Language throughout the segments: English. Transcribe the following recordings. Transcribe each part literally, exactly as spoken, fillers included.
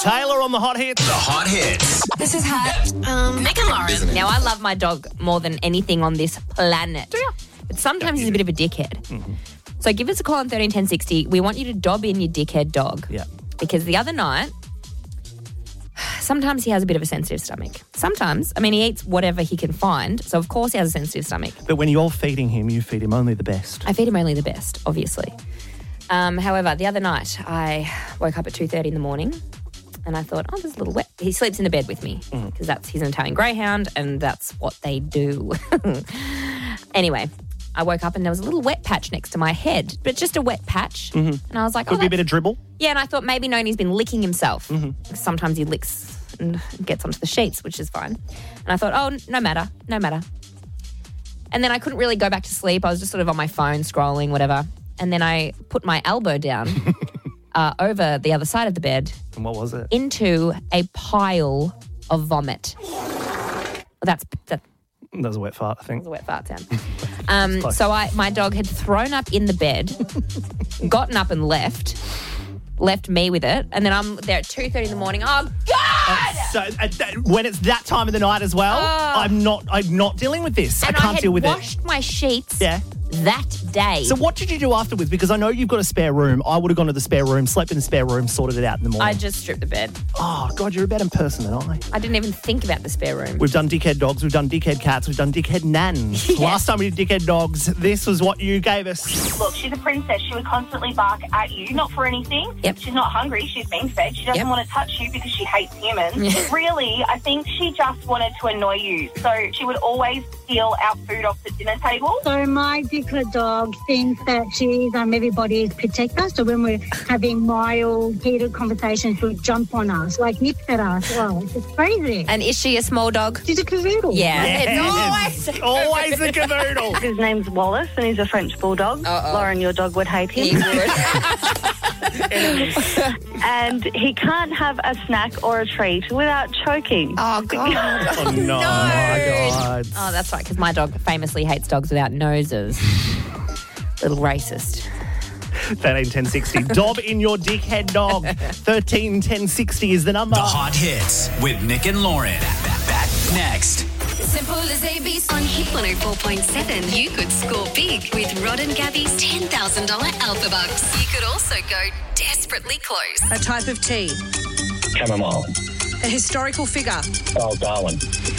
Taylor on the Hot Hits. The Hot Hits. This is hot. Um, Nick and Lauren. Now, I love my dog more than anything on this planet. Do you? But sometimes he's a bit of a dickhead. Mm-hmm. So give us a call on thirteen ten sixty. We want you to dob in your dickhead dog. Yeah. Because the other night, sometimes he has a bit of a sensitive stomach. Sometimes, I mean, he eats whatever he can find. So, of course, he has a sensitive stomach. But when you're feeding him, you feed him only the best. I feed him only the best, obviously. Um, however, the other night, I woke up at two thirty in the morning and I thought, oh, there's a little wet. He sleeps in the bed with me because mm. that's he's an Italian greyhound and that's what they do. Anyway, I woke up and there was a little wet patch next to my head, but just a wet patch. Mm-hmm. And I was like, Could oh, be a bit of dribble. Yeah, and I thought maybe Noni's been licking himself. Mm-hmm. Sometimes he licks and gets onto the sheets, which is fine. And I thought, oh, no matter, no matter. And then I couldn't really go back to sleep. I was just sort of on my phone scrolling, whatever. And then I put my elbow down uh, over the other side of the bed. And what was it? Into a pile of vomit. That's that. That was a wet fart, I think. That was a wet fart sound. Um, so I, my dog had thrown up in the bed, gotten up and left, left me with it, and then I'm there at two thirty in the morning. Oh, God! So uh, th- when it's that time of the night as well, Oh. I'm not I'm not dealing with this. And I can't I had deal with washed it. my sheets Yeah. that day. So what did you do afterwards? Because I know you've got a spare room. I would have gone to the spare room, slept in the spare room, sorted it out in the morning. I just stripped the bed. Oh, God, you're a better person than I. I didn't even think about the spare room. We've done dickhead dogs, we've done dickhead cats, we've done dickhead nans. Yes. Last time we did dickhead dogs, this was what you gave us. Look, she's a princess. She would constantly bark at you, not for anything. Yep. She's not hungry. She's being fed. She doesn't Yep. want to touch you because she hates humans. Really, I think she just wanted to annoy you. So she would always steal our food off the dinner table. So my dickhead dog thinks that she's um, everybody's protector. So when we're having mild, heated conversations, she'll jump on us, like nips at us. Well, it's just crazy. And is she a small dog? She's a cavoodle. Yeah. Yes. It's always Always a cavoodle. His name's Wallace and he's a French bulldog. Uh-oh. Lauren, your dog would hate He him. would. And he can't have a snack or a treat without choking. Oh, God. Oh, no. My God. Oh, that's right, because my dog famously hates dogs without noses. Little racist. thirteen ten sixty. Dob in your dickhead dog. thirteen ten sixty is the number. The Hot Hits with Nick and Lauren. Back, back next. Simple as A B C. On Hit one oh four point seven, you could score big with Rod and Gabby's ten thousand dollars Alpha Bucks. You could also go desperately close. A type of tea. Chamomile. A historical figure. Oh, Darwin.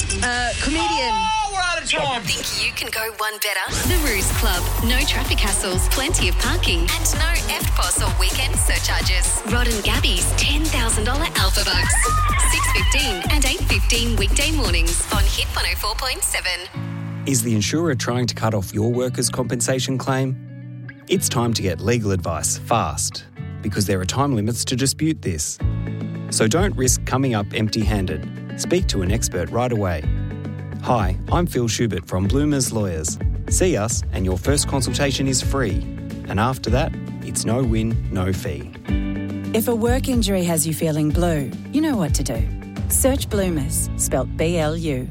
A comedian. Think you can go one better? The Ruse Club. No traffic hassles, plenty of parking, and no F P O S or weekend surcharges. Rod and Gabby's ten thousand dollars Alpha Bucks. six fifteen and eight fifteen weekday mornings on Hit one oh four point seven. Is the insurer trying to cut off your workers' compensation claim? It's time to get legal advice fast, because there are time limits to dispute this. So don't risk coming up empty-handed. Speak to an expert right away. Hi, I'm Phil Schubert from Bloomers Lawyers. See us and your first consultation is free. And after that, it's no win, no fee. If a work injury has you feeling blue, you know what to do. Search Bloomers, spelt B L U.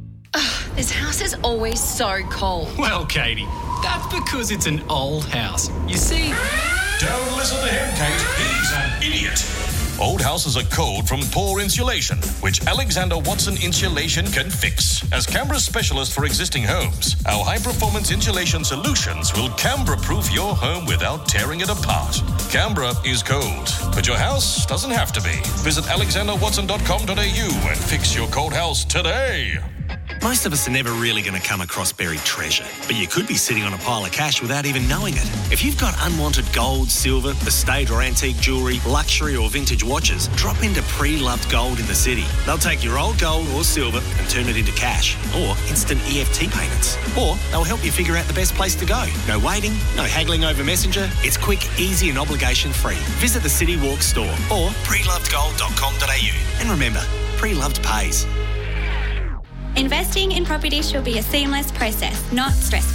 This house is always so cold. Well, Katie, that's because it's an old house. You see... Don't listen to him, Kate. He's an idiot. Old houses are cold from poor insulation, which Alexander Watson Insulation can fix. As Canberra's specialist for existing homes, our high-performance insulation solutions will Canberra-proof your home without tearing it apart. Canberra is cold, but your house doesn't have to be. Visit alexander watson dot com dot a u and fix your cold house today. Most of us are never really going to come across buried treasure, but you could be sitting on a pile of cash without even knowing it. If you've got unwanted gold, silver, estate or antique jewellery, luxury or vintage watches, drop into Pre-Loved Gold in the city. They'll take your old gold or silver and turn it into cash, or instant E F T payments. Or they'll help you figure out the best place to go. No waiting, no haggling over Messenger. It's quick, easy and obligation-free. Visit the City Walk store or pre loved gold dot com dot a u. And remember, Pre-Loved pays. Investing in property should be a seamless process, not stressful. I'm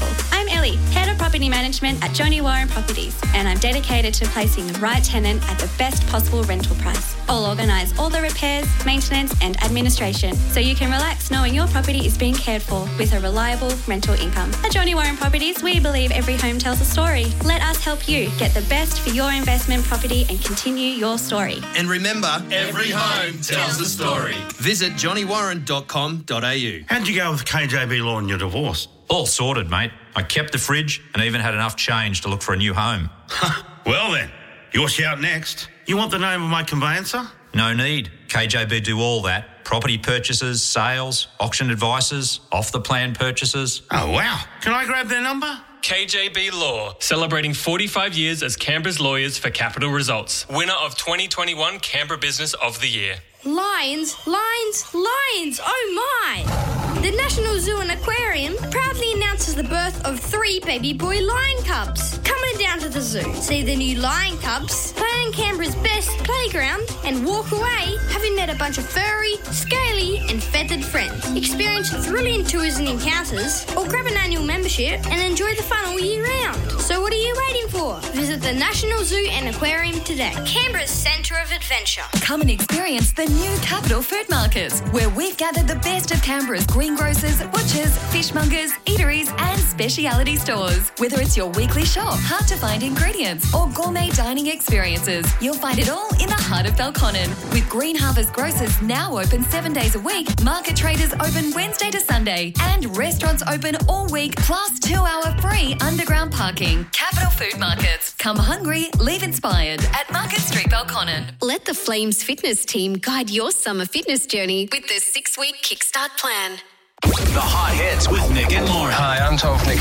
I'm Ellie, Head of Property Management at Johnny Warren Properties, and I'm dedicated to placing the right tenant at the best possible rental price. I'll organise all the repairs, maintenance and administration so you can relax knowing your property is being cared for with a reliable rental income. At Johnny Warren Properties, we believe every home tells a story. Let us help you get the best for your investment property and continue your story. And remember, Every home tells a story. visit johnny warren dot com dot a u. How'd you go with K J B Law in your divorce? All sorted, mate. I kept the fridge and even had enough change to look for a new home. Well then, your shout next. You want the name of my conveyancer? No need. K J B do all that. Property purchases, sales, auction advices, off-the-plan purchases. Oh, wow. Can I grab their number? K J B Law, celebrating forty-five years as Canberra's lawyers for capital results. Winner of twenty twenty-one Canberra Business of the Year. Lions, lions, lions, oh my! The National Zoo and Aquarium proudly announces the birth of three baby boy lion cubs. Come on down to the zoo, see the new lion cubs, play on Canberra's best playground, and walk away having met a bunch of furry, scaly, and feathered friends. Experience thrilling tours and encounters, or grab an annual membership and enjoy the fun all year round. So what are you waiting for? Visit the National Zoo and Aquarium today. Canberra's centre of adventure. Come and experience the new Capital Food Market, where we've gathered the best of Canberra's greengrocers, butchers, fishmongers, eateries and speciality stores. Whether it's your weekly shop, hard-to-find ingredients or gourmet dining experiences, you'll find it all in the heart of Belconnen. With Green Harvest Grocers now open seven days a week, market traders open Wednesday to Sunday, and restaurants open all week, plus two-hour free underground parking. Capital Food Markets. Come hungry, leave inspired at Market Street, Belconnen. Let the Flames fitness team guide your summer fitness journey with the six-week kickstart plan. The hot hits with Nick and Lauren. Hi, I'm Toph Nick.